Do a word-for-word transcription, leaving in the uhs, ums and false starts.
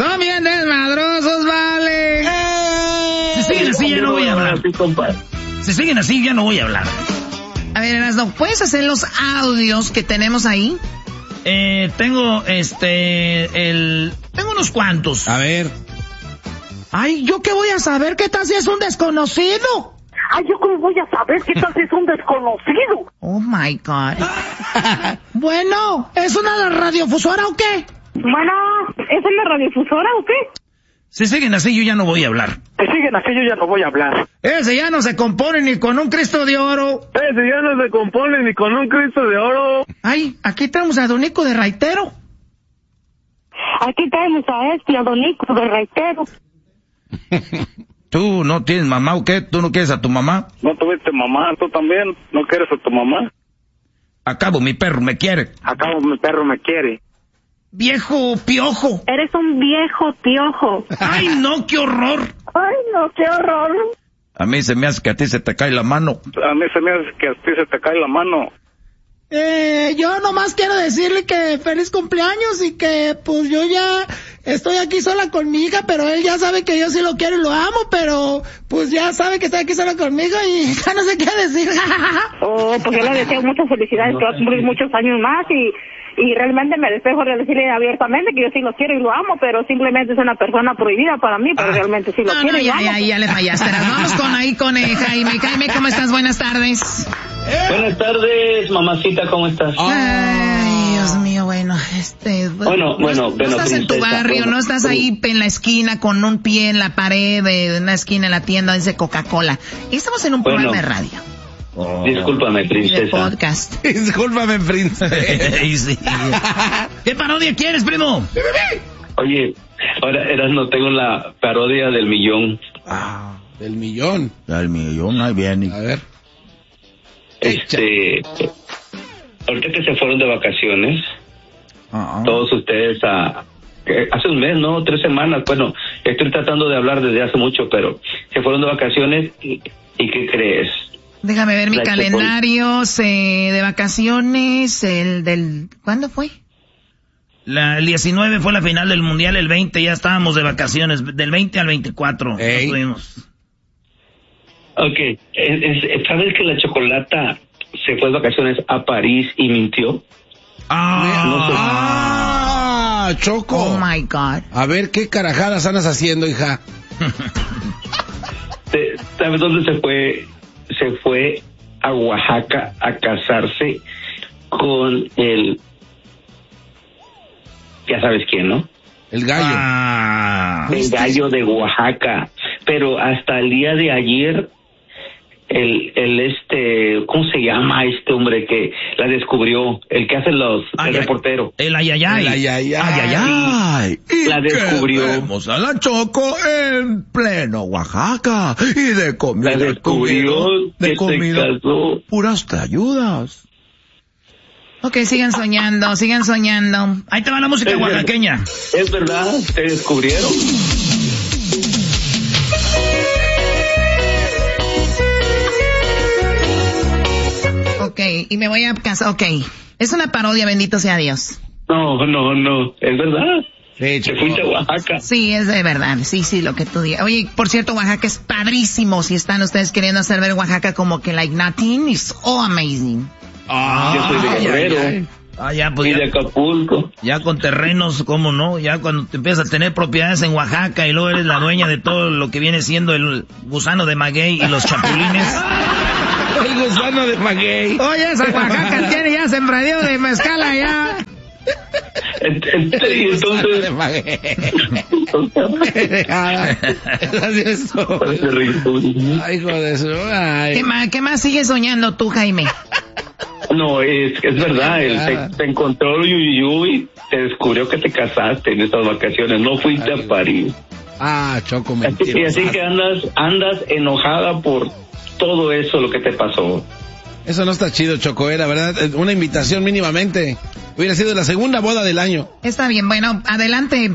Son bien desmadrosos, vale. Si siguen así, ya no voy a hablar. Si siguen así, ya no voy a hablar. A ver, Erasno, ¿puedes hacer los audios que tenemos ahí? Eh, tengo, este, el... Tengo unos cuantos. A ver. Ay, ¿yo qué voy a saber? ¿Qué tal si es un desconocido? Ay, ¿yo cómo voy a saber qué tal si es un desconocido? Oh, my God. Bueno, ¿es una radiofusora o qué? Bueno, ¿es una radiofusora o qué? Si siguen así, yo ya no voy a hablar. Si siguen así, yo ya no voy a hablar. Ese ya no se compone ni con un Cristo de oro. Ese ya no se compone ni con un Cristo de oro. Ay, aquí tenemos a Donico de Raitero. Aquí tenemos a este, a Donico de Raitero. ¿Tú no tienes mamá o qué? ¿Tú no quieres a tu mamá? ¿No tuviste mamá? ¿Tú también no quieres a tu mamá? Acabo, mi perro me quiere. Acabo, mi perro me quiere. Viejo piojo. Eres un viejo piojo. Ay, no, qué horror. Ay, no, qué horror. A mí se me hace que a ti se te cae la mano. A mí se me hace que a ti se te cae la mano. Eh, yo nomás quiero decirle que feliz cumpleaños y que pues yo ya estoy aquí sola con mi hija, pero él ya sabe que yo sí lo quiero y lo amo, pero pues ya sabe que estoy aquí sola conmigo y ya no sé qué decir. Oh, pues yo le deseo muchas felicidades, que va a cumplir muchos años más y... Y realmente me despejo de decirle abiertamente que yo sí lo quiero y lo amo, pero simplemente es una persona prohibida para mí, pero ah, realmente sí lo no, quiero no, y ya, lo amo. Ya, ya, ya le fallaste. Vamos con ahí con eh, Jaime. Jaime, ¿cómo estás? Buenas tardes. Buenas tardes, mamacita, ¿cómo estás? Ay, Dios mío, bueno, este... Bueno, bueno, no, no estás princesa, en tu barrio, bueno, no estás ahí en la esquina con un pie en la pared de una esquina en la tienda, dice Coca-Cola. Estamos en un bueno. programa de radio. Oh. Discúlpame, princesa. De podcast. Discúlpame, princesa. Sí. ¿Qué parodia quieres, primo? Oye, ahora eras no tengo la parodia del millón. Ah, del millón. Del millón, ahí viene. A ver. Este, ahorita que se fueron de vacaciones, uh-huh. todos ustedes a... hace un mes, ¿no? Tres semanas. Bueno, estoy tratando de hablar desde hace mucho, pero se fueron de vacaciones y, ¿y qué crees? Déjame ver mi la calendario se, de vacaciones, el del... ¿Cuándo fue? La, el diecinueve fue la final del Mundial, el veinte ya estábamos de vacaciones, del veinte al veinticuatro. Hey. Estuvimos. Ok, es, es, ¿sabes que la Chocolata se fue de vacaciones a París y mintió? Ah, no sé. ah Choco. Oh my God. A ver, ¿qué carajadas andas haciendo, hija? ¿Sabes dónde se fue? Se fue a Oaxaca a casarse con el... Ya sabes quién, ¿no? El gallo. Ah, el gallo de Oaxaca. Pero hasta el día de ayer, el, el este, ¿cómo se llama este hombre que la descubrió? El que hace los, ay, el reportero. El ayayay. El ayayay. Ayayay. Sí, la descubrió. Vemos a la Choco en pleno Oaxaca. Y de comida. La descubrió. De comida. Puras te ayudas. Ok, sigan soñando, sigan soñando. Ahí te va la música oaxaqueña. Es verdad, te descubrieron. Ok, y me voy a casar, ok. Es una parodia, bendito sea Dios. No, no, no, es verdad. Sí, Te fuiste a Oaxaca. Sí, es de verdad, sí, sí, lo que tú digas. Oye, por cierto, Oaxaca es padrísimo. Si están ustedes queriendo hacer ver Oaxaca como que like nothing, it's all amazing. Ah, yo soy de Guerrero. Ah, ya, pues y ya, de Acapulco. Ya con terrenos, ¿cómo no? Ya cuando te empiezas a tener propiedades en Oaxaca y luego eres la dueña de todo lo que viene siendo el gusano de maguey y los chapulines. El gusano de maguey. Oye, esa Oaxaca tiene ya sembradío de mezcal allá. Entonces, entonces ay, hijo de su ay. ¿Qué más, ¿Qué más sigues soñando tú, Jaime? No, es, es verdad, él te, te encontró y te descubrió que te casaste en estas vacaciones, no fuiste ay, a París. Ah, Choco, mentira. Y así que andas, andas enojada por todo eso, lo que te pasó. Eso no está chido, Choco, eh, la verdad, una invitación mínimamente. Hubiera sido la segunda boda del año. Está bien, bueno, adelante,